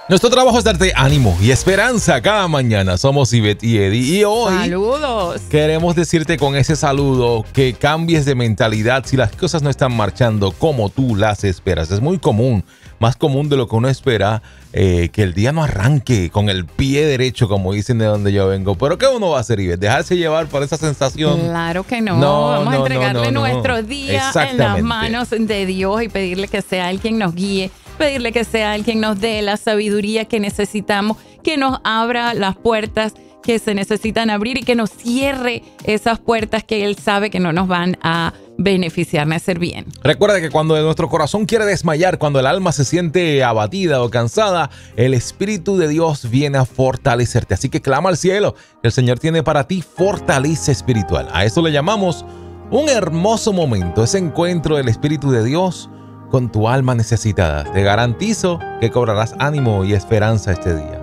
Nuestro trabajo es darte ánimo y esperanza cada mañana. Somos Ivette y Eddie y hoy ¡saludos! Queremos decirte con ese saludo que cambies de mentalidad si las cosas no están marchando como tú las esperas. Es muy común, más común de lo que uno espera, que el día no arranque con el pie derecho, como dicen de donde yo vengo. Pero ¿qué uno va a hacer, Ivette? ¿Dejarse llevar por esa sensación? Claro que no. Vamos a entregarle nuestro día en las manos de Dios y pedirle que sea Él quien nos guíe. Pedirle que sea Él quien nos dé la sabiduría que necesitamos, que nos abra las puertas que se necesitan abrir y que nos cierre esas puertas que Él sabe que no nos van a beneficiar ni hacer bien. Recuerda que cuando nuestro corazón quiere desmayar, cuando el alma se siente abatida o cansada, el Espíritu de Dios viene a fortalecerte. Así que clama al cielo, que el Señor tiene para ti fortaleza espiritual. A eso le llamamos un hermoso momento, ese encuentro del Espíritu de Dios con tu alma necesitada. Te garantizo que cobrarás ánimo y esperanza este día.